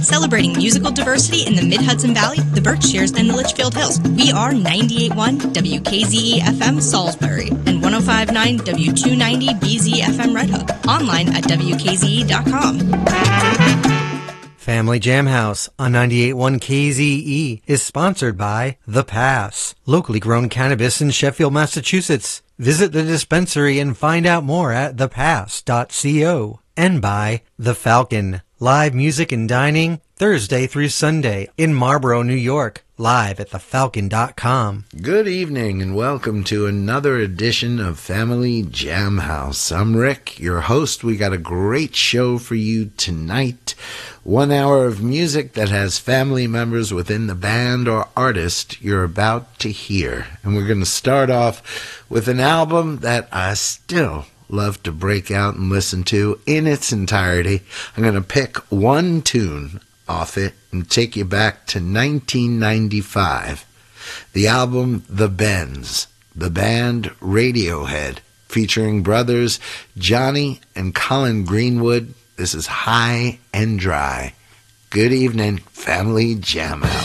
Celebrating musical diversity in the Mid-Hudson Valley, the Berkshires, and the Litchfield Hills. We are 98.1 WKZE-FM Salisbury and 105.9 W290BZ-FM Red Hook. Online at WKZE.com. Family Jam House on 98.1 KZE is sponsored by The Pass, locally grown cannabis in Sheffield, Massachusetts. Visit the dispensary and find out more at thepass.co. And by The Falcon, live music and dining Thursday through Sunday in Marlborough, New York, live at thefalcon.com. Good evening and welcome to another edition of Family Jam House. I'm Rick, your host. We got a great show for you tonight. 1 hour of music that has family members within the band or artist you're about to hear. And we're going to start off with an album that I still love to break out and listen to in its entirety. I'm going to pick one tune off it and take you back to 1995. The album The Bends, the band Radiohead, featuring brothers Johnny and Colin Greenwood. This is High and Dry. Good evening, Family Jam House.